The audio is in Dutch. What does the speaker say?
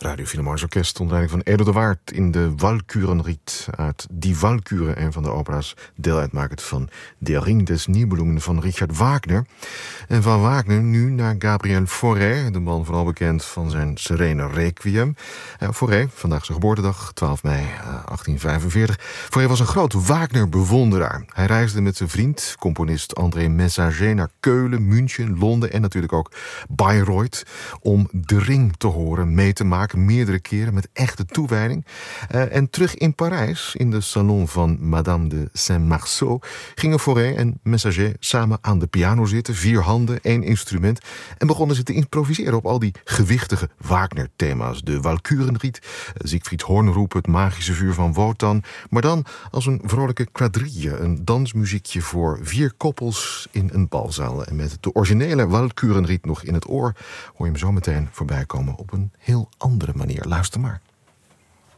Radio Philharmonisch Orkest onder leiding van Edo de Waard in de Walkürenried uit Die Walküre, een van de opera's deel uitmakend van Der Ring des Nibelungen van Richard Wagner. En van Wagner nu naar Gabriel Fauré, de man vooral bekend van zijn Serene Requiem. Fauré, vandaag zijn geboortedag, 12 mei 1845. Fauré was een groot Wagner-bewonderaar. Hij reisde met zijn vriend, componist André Messager, naar Keulen, München, Londen en natuurlijk ook Bayreuth om De Ring te horen, mee te maken, meerdere keren met echte toewijding. En terug in Parijs, in de salon van Madame de Saint-Marceau, gingen Fauré en Messager samen aan de piano zitten, 4 handen, 1 instrument, en begonnen ze te improviseren op al die gewichtige Wagner-thema's. De Walkürenried, Siegfried Hornroep, het magische vuur van Wotan, maar dan als een vrolijke quadrille, een dansmuziekje voor 4 koppels in een balzaal. En met de originele Walkürenried nog in het oor hoor je hem zo meteen voorbij komen op een heel andere manier. Luister maar.